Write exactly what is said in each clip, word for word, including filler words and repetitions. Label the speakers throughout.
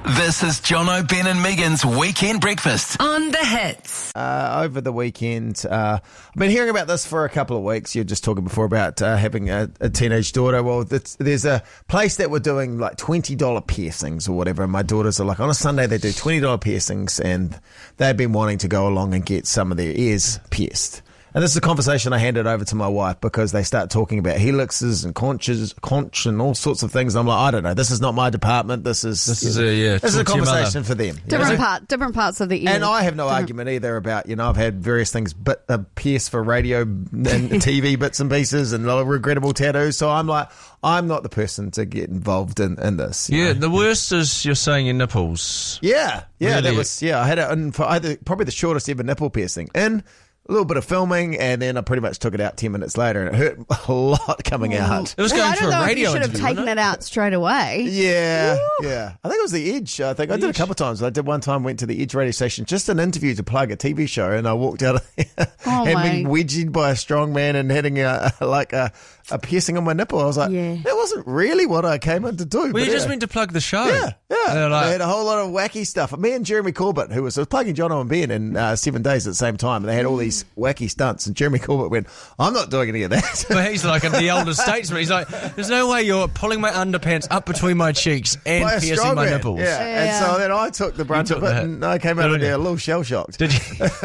Speaker 1: This is Jono, Ben and Megan's Weekend Breakfast
Speaker 2: on The Hits.
Speaker 3: Uh, over the weekend, uh, I've been hearing about this for a couple of weeks. You're just talking before about uh, having a, a teenage daughter. Well, there's a place that we're doing like twenty dollars piercings or whatever. And my daughters are like, on a Sunday they do twenty dollars piercings, and they've been wanting to go along and get some of their ears pierced. And this is a conversation I handed over to my wife because they start talking about helixes and conches, conch and all sorts of things. I'm like, I don't know. This is not my department. This is
Speaker 4: this is a yeah.
Speaker 3: This is a conversation for them.
Speaker 5: Different
Speaker 3: you know?
Speaker 5: part, different parts of the ear.
Speaker 3: And I have no
Speaker 5: different.
Speaker 3: argument either about, you know, I've had various things but uh, pierced for radio and T V bits and pieces and regrettable tattoos. So I'm like, I'm not the person to get involved in, in this.
Speaker 4: Yeah,
Speaker 3: know?
Speaker 4: The worst is you're saying your nipples.
Speaker 3: Yeah, yeah,
Speaker 4: Really?
Speaker 3: that was yeah. I had it in for either, probably the shortest ever nipple piercing in. A little bit of filming, and then I pretty much took it out ten minutes later, and it hurt a lot coming out.
Speaker 4: It was
Speaker 5: Well,
Speaker 4: going
Speaker 5: I
Speaker 4: for
Speaker 5: don't know
Speaker 4: a
Speaker 5: if
Speaker 4: radio
Speaker 5: you should have
Speaker 4: interview,
Speaker 5: taken
Speaker 4: wasn't
Speaker 5: it out straight away.
Speaker 3: Yeah, yeah. I think it was the Edge. I think I did a
Speaker 4: Edge.
Speaker 3: couple of times. I did one time, went to the Edge radio station, just an interview to plug a T V show, and I walked out of there,
Speaker 5: Oh,
Speaker 3: had
Speaker 5: my.
Speaker 3: been wedged by a strong man and having a, like a, a piercing on my nipple. I was like,
Speaker 5: Yeah.
Speaker 3: that wasn't really what I came in to do.
Speaker 4: Well,
Speaker 3: but
Speaker 4: you just
Speaker 3: yeah.
Speaker 4: went to plug the show.
Speaker 3: Yeah, yeah.
Speaker 4: And they're
Speaker 3: They
Speaker 4: like,
Speaker 3: had a whole lot of wacky stuff. Me and Jeremy Corbett, who was, was plugging Jono and Ben in uh, seven days at the same time, and they had all these wacky stunts. And Jeremy Corbett went, I'm not doing any of that.
Speaker 4: but he's like the older statesman. He's like, there's no way you're pulling my underpants up between my cheeks and
Speaker 3: By a
Speaker 4: piercing
Speaker 3: strong
Speaker 4: my
Speaker 3: man.
Speaker 4: nipples.
Speaker 3: Yeah.
Speaker 5: Yeah.
Speaker 3: And so then I took the brunt
Speaker 4: took
Speaker 3: of it,
Speaker 4: the hit.
Speaker 3: and I came out of
Speaker 4: Didn't
Speaker 3: there
Speaker 4: you?
Speaker 3: a little shell shocked.
Speaker 4: Did you?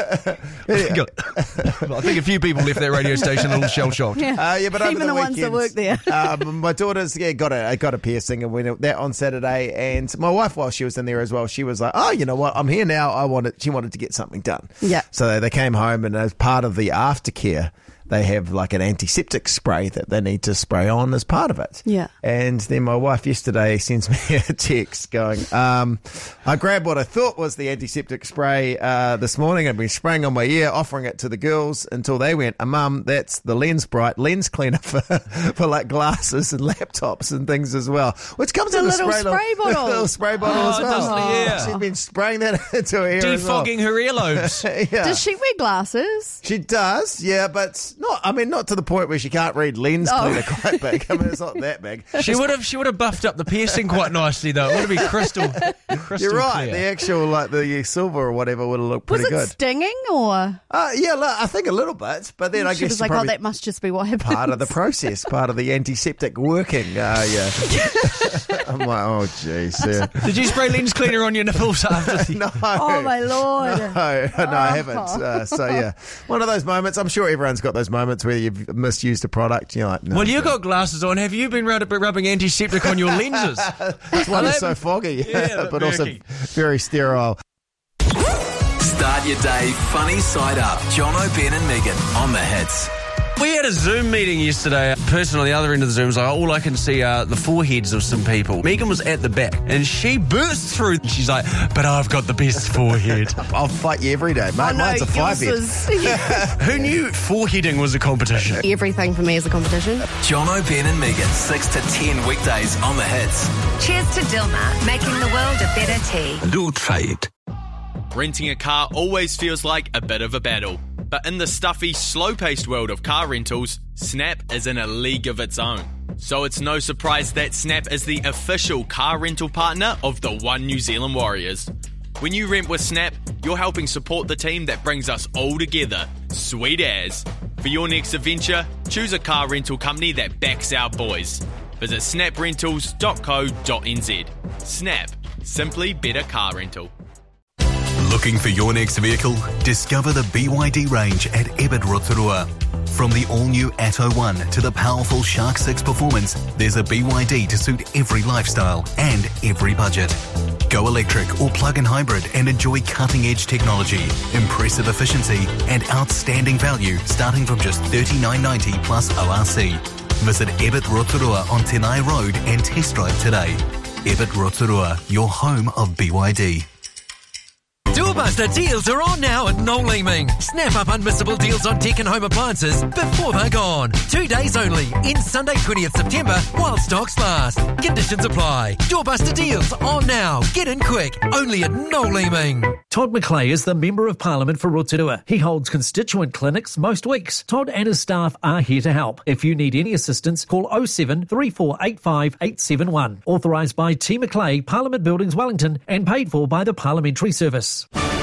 Speaker 3: Yeah.
Speaker 4: Well, I think a few people left that radio station a little shell shocked.
Speaker 5: Yeah,
Speaker 3: Uh, yeah, but over
Speaker 5: even
Speaker 3: the,
Speaker 5: the ones that work
Speaker 3: weekends,
Speaker 5: there.
Speaker 3: um, my daughter's yeah got a got a piercing, and went that on Saturday. And my wife, while she was in there as well, she was like, "Oh, you know what? I'm here now. I wanted." She wanted to get something done.
Speaker 5: Yeah.
Speaker 3: So they, they came home, and as part of the aftercare, they have like an antiseptic spray that they need to spray on as part of it.
Speaker 5: Yeah.
Speaker 3: And then my wife yesterday sends me a text going, um, I grabbed what I thought was the antiseptic spray uh, this morning. I'd been spraying on my ear, offering it to the girls until they went, uh, Mum, that's the Lens Bright lens cleaner for, for like glasses and laptops and things as well. Which comes
Speaker 5: The
Speaker 3: in a
Speaker 5: little
Speaker 3: spray,
Speaker 5: spray bottle.
Speaker 3: little spray bottle
Speaker 4: Oh,
Speaker 3: as
Speaker 4: it
Speaker 3: well.
Speaker 4: doesn't- yeah.
Speaker 3: She'd been spraying that into her ear as well.
Speaker 4: Defogging her earlobes.
Speaker 3: Yeah.
Speaker 5: Does she wear glasses?
Speaker 3: She does, yeah, but not. I mean, not to the point where she can't read lens
Speaker 5: Oh.
Speaker 3: cleaner quite big. I mean, it's not that big.
Speaker 4: She would have she would have buffed up the piercing quite nicely though. It would have been crystal crystal
Speaker 3: You're right.
Speaker 4: clear.
Speaker 3: The actual, like the silver or whatever, would have looked
Speaker 5: Was
Speaker 3: pretty
Speaker 5: it
Speaker 3: good.
Speaker 5: stinging or?
Speaker 3: Uh, yeah, look, I think a little bit, but then I
Speaker 5: She
Speaker 3: guess
Speaker 5: was like, oh,
Speaker 3: probably
Speaker 5: that must just be what happened.
Speaker 3: part of the process, part of the antiseptic working. Uh, yeah. I'm like, oh, jeez. Yeah.
Speaker 4: Did you spray lens cleaner on your nipples after the
Speaker 3: No.
Speaker 5: Oh my lord!
Speaker 3: No, no, I haven't. Uh, so, yeah, one of those moments. I'm sure everyone's got those moments where you've misused a product. You're like, no.
Speaker 4: Well, you got glasses on. Have you been rub- rubbing antiseptic on your lenses?
Speaker 3: This one
Speaker 4: Are
Speaker 3: is
Speaker 4: they-
Speaker 3: so foggy,
Speaker 4: Yeah,
Speaker 3: but also
Speaker 4: murky.
Speaker 3: very sterile.
Speaker 1: Start your day funny side up. Jono, Ben and Megan on The Hits.
Speaker 4: We had a Zoom meeting yesterday. A person on the other end of the Zoom was like, all I can see are the foreheads of some people. Megan was at the back, and she burst through. She's like, but I've got the best forehead.
Speaker 3: I'll fight you every day, mate.
Speaker 5: Oh, no,
Speaker 3: Mine's a five
Speaker 5: yours
Speaker 3: head.
Speaker 5: was-
Speaker 4: Who knew foreheading was a competition?
Speaker 5: Everything for me is a competition.
Speaker 1: Jono, Ben and Megan, six to ten weekdays on The Hits.
Speaker 2: Cheers to Dilmah, making the world a better tea.
Speaker 1: Do try it.
Speaker 6: Renting a car always feels like a bit of a battle. But in the stuffy, slow-paced world of car rentals, Snap is in a league of its own. So it's no surprise that Snap is the official car rental partner of the One New Zealand Warriors. When you rent with Snap, you're helping support the team that brings us all together. Sweet as. For your next adventure, choose a car rental company that backs our boys. Visit snap rentals dot co dot n z. Snap. Simply better car rental.
Speaker 7: Looking for your next vehicle? Discover the B Y D range at Ebert Rotorua. From the all-new Atto one to the powerful Shark six performance, there's a B Y D to suit every lifestyle and every budget. Go electric or plug-in hybrid and enjoy cutting-edge technology, impressive efficiency and outstanding value starting from just thirty-nine ninety plus O R C. Visit Ebert Rotorua on Tenai Road and test drive today. Ebert Rotorua, your home of B Y D.
Speaker 8: Duaba Doorbuster deals are on now at Noel Leeming. Snap up unmissable deals on tech and home appliances before they're gone. Two days only, in Sunday twentieth September, while stocks last. Conditions apply. Doorbuster deals on now. Get in quick. Only at Noel Leeming.
Speaker 9: Todd McClay is the Member of Parliament for Rotorua. He holds constituent clinics most weeks. Todd and his staff are here to help. If you need any assistance, call oh seven three four eight five eight seven one. Authorised by T McClay, Parliament Buildings, Wellington, and paid for by the Parliamentary Service.